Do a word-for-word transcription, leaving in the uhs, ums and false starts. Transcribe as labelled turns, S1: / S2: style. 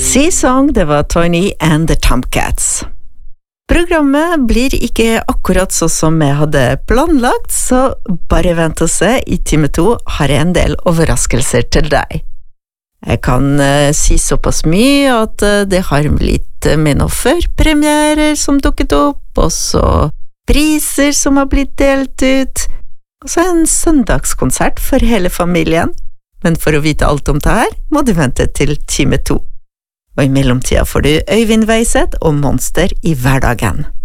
S1: Sea-Song, det var Tiny and the Tomcats. Programmet blir ikke akkurat sånn som jeg hadde planlagt, så bare vent og se, i time to har jeg en del overraskelser til deg. Jeg kan uh, si såpass mye at uh, det har blitt uh, med noen førpremierer som dukket opp, og så priser som har blitt delt ut, og så en søndagskonsert for hele familien. Men for å vite alt om det her, må du vente til time to. Og i mellomtida får du Øyvind Veiseth og Monster i hverdagen.